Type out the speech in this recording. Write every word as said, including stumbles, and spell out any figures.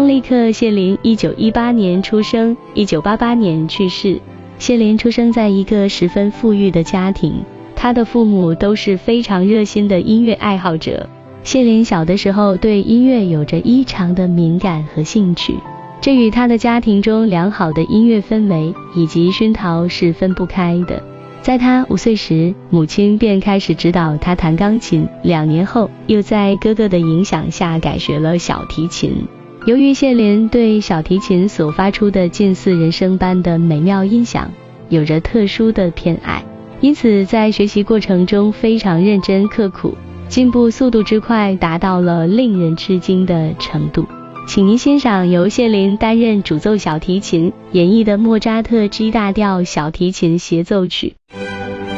邓丽克·谢琳一九一八年出生，一九八八年去世。谢琳出生在一个十分富裕的家庭，她的父母都是非常热心的音乐爱好者。谢琳小的时候对音乐有着异常的敏感和兴趣，这与她的家庭中良好的音乐氛围以及熏陶是分不开的。在她五岁时，母亲便开始指导她弹钢琴，两年后又在哥哥的影响下改学了小提琴。由于谢琳对小提琴所发出的近似人声般的美妙音响有着特殊的偏爱，因此在学习过程中非常认真刻苦，进步速度之快达到了令人吃惊的程度。请您欣赏由谢琳担任主奏小提琴演绎的莫扎特 G 大调小提琴协奏曲。